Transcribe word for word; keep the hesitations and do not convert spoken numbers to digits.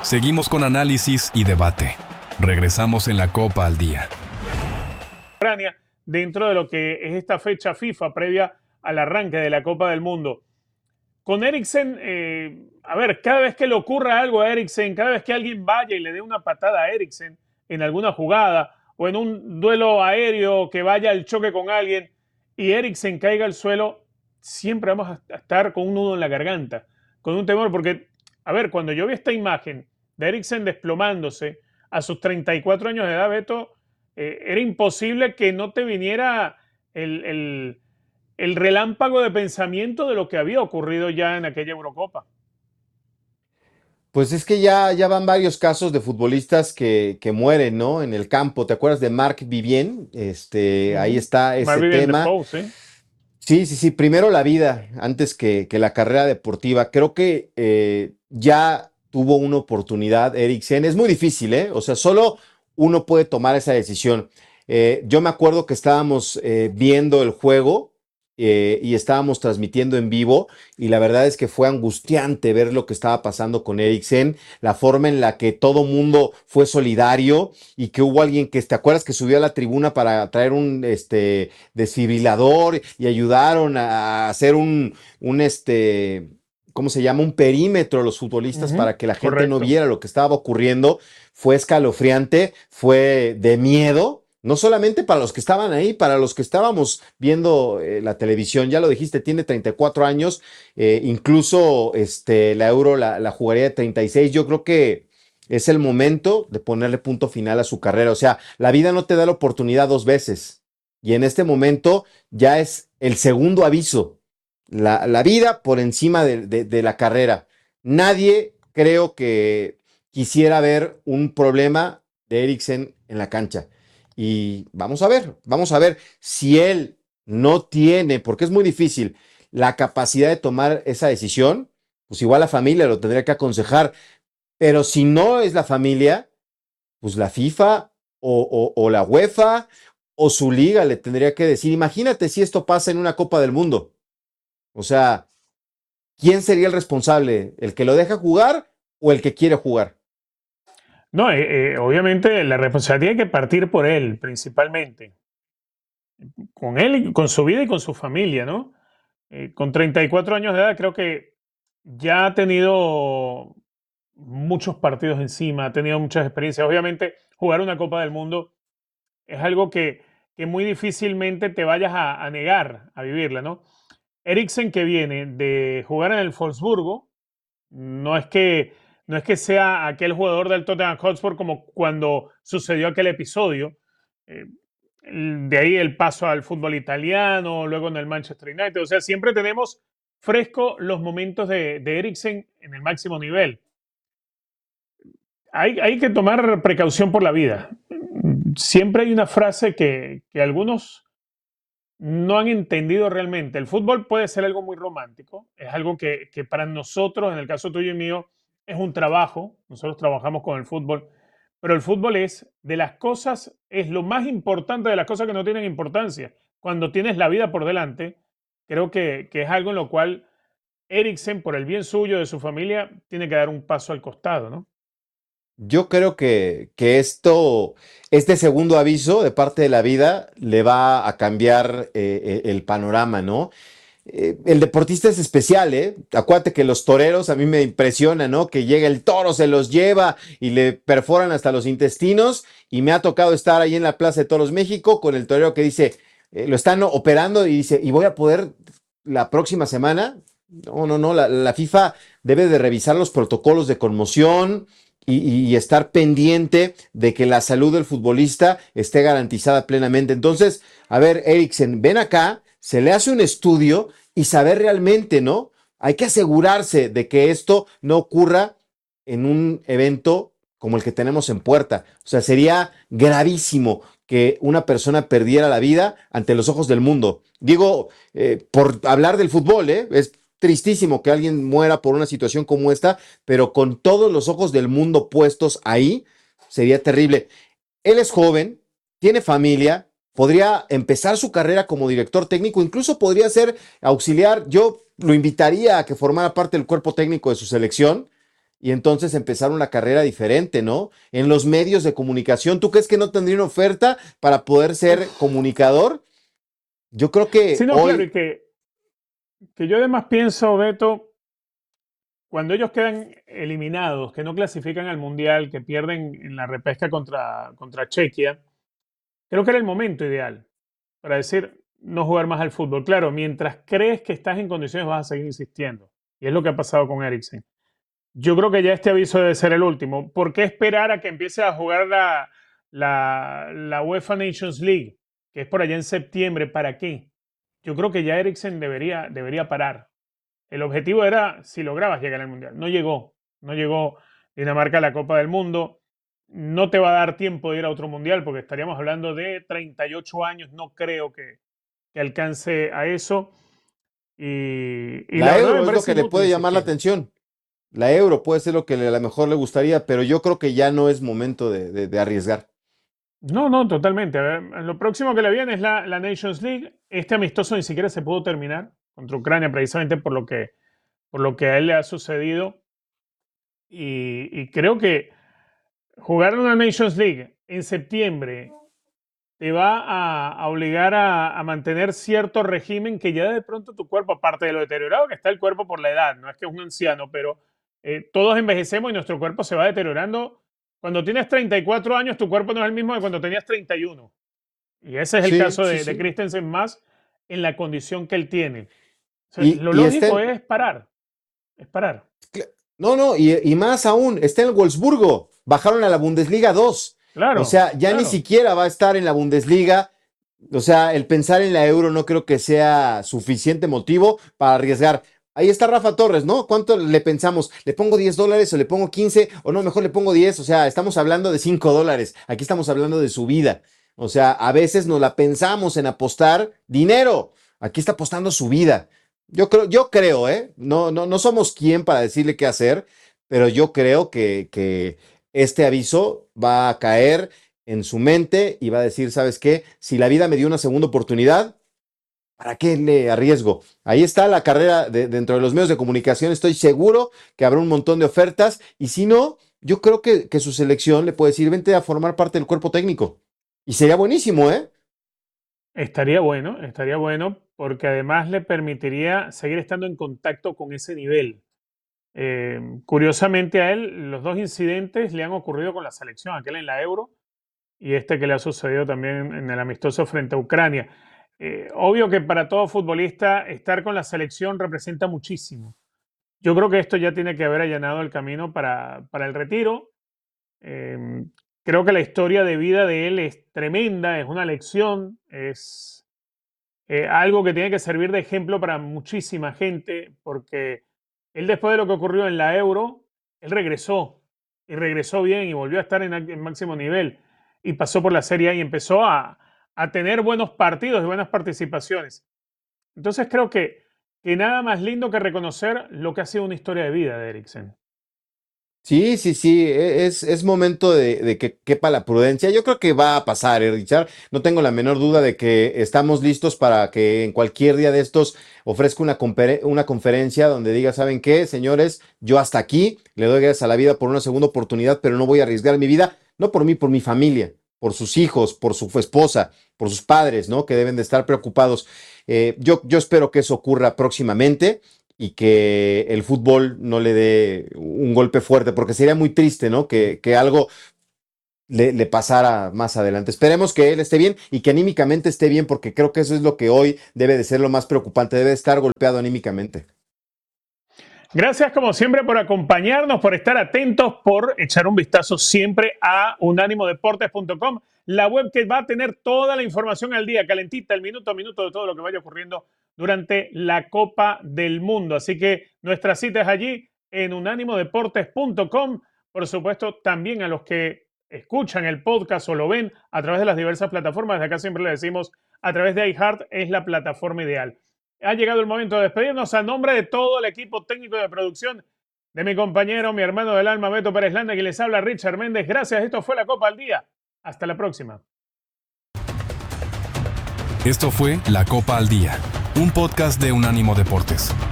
Seguimos con análisis y debate. Regresamos en la Copa al Día. Ucrania, dentro de lo que es esta fecha FIFA previa al arranque de la Copa del Mundo. Con Eriksen, eh, a ver, cada vez que le ocurra algo a Eriksen, cada vez que alguien vaya y le dé una patada a Eriksen en alguna jugada o en un duelo aéreo que vaya al choque con alguien y Eriksen caiga al suelo, siempre vamos a estar con un nudo en la garganta, con un temor, porque, a ver, cuando yo vi esta imagen de Eriksen desplomándose a sus treinta y cuatro años de edad, Beto, eh, era imposible que no te viniera el, el, el relámpago de pensamiento de lo que había ocurrido ya en aquella Eurocopa. Pues es que ya, ya van varios casos de futbolistas que, que mueren, ¿no? En el campo. ¿Te acuerdas de Marc Vivien? Este, ahí Uh-huh. está ese Marvin tema. Defoe, ¿sí? Sí, sí, sí. Primero la vida, antes que, que la carrera deportiva. Creo que eh, ya tuvo una oportunidad Eriksen. Es muy difícil, ¿eh? O sea, solo uno puede tomar esa decisión. Eh, yo me acuerdo que estábamos eh, viendo el juego eh, y estábamos transmitiendo en vivo y la verdad es que fue angustiante ver lo que estaba pasando con Eriksen, la forma en la que todo mundo fue solidario y que hubo alguien que, ¿te acuerdas que subió a la tribuna para traer un este, desfibrilador y ayudaron a hacer un, un este... ¿cómo se llama? Un perímetro a los futbolistas Uh-huh. para que la gente Correcto. no viera lo que estaba ocurriendo? Fue escalofriante, fue de miedo, no solamente para los que estaban ahí, para los que estábamos viendo eh, la televisión. Ya lo dijiste, tiene treinta y cuatro años, eh, incluso este, la Euro la, la jugaría de treinta y seis. Yo creo que es el momento de ponerle punto final a su carrera. O sea, la vida no te da la oportunidad dos veces. Y en este momento ya es el segundo aviso. La, la vida por encima de, de, de la carrera. Nadie creo que quisiera ver un problema de Eriksen en la cancha. Y vamos a ver, vamos a ver si él no tiene, porque es muy difícil, la capacidad de tomar esa decisión, pues igual la familia lo tendría que aconsejar. Pero si no es la familia, pues la FIFA o, o, o la UEFA o su liga le tendría que decir, imagínate si esto pasa en una Copa del Mundo. O sea, ¿quién sería el responsable? ¿El que lo deja jugar o el que quiere jugar? No, eh, eh, obviamente la responsabilidad hay que partir por él, principalmente. Con él, y con su vida y con su familia, ¿no? Eh, con treinta y cuatro años de edad creo que ya ha tenido muchos partidos encima, ha tenido muchas experiencias. Obviamente, jugar una Copa del Mundo es algo que, que muy difícilmente te vayas a, a negar a vivirla, ¿no? Eriksen, que viene de jugar en el Wolfsburgo, no es que, no es que sea aquel jugador del Tottenham Hotspur como cuando sucedió aquel episodio. Eh, de ahí el paso al fútbol italiano, luego en el Manchester United. O sea, siempre tenemos fresco los momentos de, de Eriksen en el máximo nivel. Hay, hay que tomar precaución por la vida. Siempre hay una frase que, que algunos no han entendido realmente. El fútbol puede ser algo muy romántico, es algo que, que para nosotros, en el caso tuyo y mío, es un trabajo. Nosotros trabajamos con el fútbol, pero el fútbol es de las cosas, es lo más importante de las cosas que no tienen importancia. Cuando tienes la vida por delante, creo que, que es algo en lo cual Eriksen, por el bien suyo, de su familia, tiene que dar un paso al costado, ¿no? Yo creo que, que esto, este segundo aviso de parte de la vida le va a cambiar eh, el panorama, ¿no? Eh, el deportista es especial, ¿eh? Acuérdate que los toreros a mí me impresiona, ¿no? Que llega el toro, se los lleva y le perforan hasta los intestinos. Y me ha tocado estar ahí en la Plaza de Toros México con el torero que dice, eh, lo están operando y dice, ¿y voy a poder la próxima semana? No, no, no, la, la FIFA debe de revisar los protocolos de conmoción y, y estar pendiente de que la salud del futbolista esté garantizada plenamente. Entonces, a ver, Eriksen, ven acá, se le hace un estudio y saber realmente, ¿no? Hay que asegurarse de que esto no ocurra en un evento como el que tenemos en puerta. O sea, sería gravísimo que una persona perdiera la vida ante los ojos del mundo. Digo, eh, por hablar del fútbol, ¿eh? Es tristísimo que alguien muera por una situación como esta, pero con todos los ojos del mundo puestos ahí, sería terrible. Él es joven, tiene familia, podría empezar su carrera como director técnico, incluso podría ser auxiliar. Yo lo invitaría a que formara parte del cuerpo técnico de su selección y entonces empezar una carrera diferente, ¿no? En los medios de comunicación, ¿tú crees que no tendría una oferta para poder ser comunicador? Yo creo que Sí, no, claro, y hoy, que, que yo además pienso, Beto, cuando ellos quedan eliminados, que no clasifican al Mundial, que pierden en la repesca contra, contra Chequia, creo que era el momento ideal para decir no jugar más al fútbol. Claro, mientras crees que estás en condiciones vas a seguir insistiendo. Y es lo que ha pasado con Eriksen. Yo creo que ya este aviso debe ser el último. ¿Por qué esperar a que empiece a jugar la, la, la UEFA Nations League, que es por allá en septiembre? ¿Para qué? Yo creo que ya Eriksen debería, debería parar. El objetivo era, si lograbas llegar al Mundial. No llegó. No llegó Dinamarca a la Copa del Mundo. No te va a dar tiempo de ir a otro Mundial porque estaríamos hablando de treinta y ocho años. No creo que, que alcance a eso. Y, y la la verdad me Euro es lo parece que le inútil puede llamar la insistir. atención. La Euro puede ser lo que le- a lo mejor le gustaría, pero yo creo que ya no es momento de, de- de arriesgar. No, no, totalmente. A ver, lo próximo que le viene es la, la Nations League. Este amistoso ni siquiera se pudo terminar contra Ucrania, precisamente por lo que, por lo que a él le ha sucedido. Y, y creo que jugar una Nations League en septiembre te va a, a obligar a, a mantener cierto régimen que ya de pronto tu cuerpo, aparte de lo deteriorado que está el cuerpo por la edad, no es que es un anciano, pero eh, todos envejecemos y nuestro cuerpo se va deteriorando. Cuando tienes treinta y cuatro años, tu cuerpo no es el mismo de cuando tenías treinta y uno. Y ese es el Sí, caso sí, de, de sí. Christensen más en la condición que él tiene. O sea, Y, lo y lógico estén, es parar, es parar. no, no, y, y más aún, está en el Wolfsburgo, bajaron a la Bundesliga dos. O Claro, sea, ya ni claro. siquiera va a estar en la Bundesliga. O sea, el pensar en la Euro no creo que sea suficiente motivo para arriesgar. Ahí está Rafa Torres, ¿no? ¿Cuánto le pensamos? ¿Le pongo diez dólares o le pongo quince? O no, mejor le pongo diez. O sea, estamos hablando de cinco dólares. Aquí estamos hablando de su vida. O sea, a veces nos la pensamos en apostar dinero. Aquí está apostando su vida. Yo creo, yo creo, ¿eh? No, no, no somos quien para decirle qué hacer, pero yo creo que, que este aviso va a caer en su mente y va a decir, ¿sabes qué? Si la vida me dio una segunda oportunidad, ¿para qué le arriesgo? Ahí está la carrera de, dentro de los medios de comunicación. Estoy seguro que habrá un montón de ofertas y si no, yo creo que, que su selección le puede decir, vente a formar parte del cuerpo técnico. Y sería buenísimo, ¿eh? Estaría bueno, estaría bueno, porque además le permitiría seguir estando en contacto con ese nivel. Eh, curiosamente a él, los dos incidentes le han ocurrido con la selección, aquel en la Euro y este que le ha sucedido también en el amistoso frente a Ucrania. Eh, obvio que para todo futbolista estar con la selección representa muchísimo. Yo creo que esto ya tiene que haber allanado el camino para, para el retiro. Eh, Creo que la historia de vida de él es tremenda, es una lección, es eh, algo que tiene que servir de ejemplo para muchísima gente, porque él después de lo que ocurrió en la Euro, él regresó y regresó bien y volvió a estar en, en máximo nivel y pasó por la Serie A y empezó a, a tener buenos partidos y buenas participaciones. Entonces creo que, que nada más lindo que reconocer lo que ha sido una historia de vida de Eriksen. Sí, sí, sí, e- es, es momento de, de que quepa la prudencia. Yo creo que va a pasar, ¿eh, Richard? No tengo la menor duda de que estamos listos para que en cualquier día de estos ofrezca una, compere- una conferencia donde diga, ¿saben qué, señores? Yo hasta aquí le doy gracias a la vida por una segunda oportunidad, pero no voy a arriesgar mi vida, no por mí, por mi familia, por sus hijos, por su esposa, por sus padres, ¿no? Que deben de estar preocupados. Eh, yo, yo espero que eso ocurra próximamente y que el fútbol no le dé un golpe fuerte, porque sería muy triste, ¿no? Que, que algo le, le pasara más adelante. Esperemos que él esté bien y que anímicamente esté bien, porque creo que eso es lo que hoy debe de ser lo más preocupante, debe de estar golpeado anímicamente. Gracias como siempre por acompañarnos, por estar atentos, por echar un vistazo siempre a unánimo deportes punto com, la web que va a tener toda la información al día, calentita, el minuto a minuto de todo lo que vaya ocurriendo durante la Copa del Mundo. Así que nuestra cita es allí en unánimo deportes punto com. Por supuesto, también a los que escuchan el podcast o lo ven a través de las diversas plataformas, de acá siempre le decimos a través de iHeart es la plataforma ideal. Ha llegado el momento de despedirnos a nombre de todo el equipo técnico de producción, de mi compañero, mi hermano del alma, Beto Pérez Landa, que les habla Richard Méndez. Gracias, esto fue la Copa al Día. Hasta la próxima. Esto fue La Copa al Día, un podcast de Unánimo Deportes.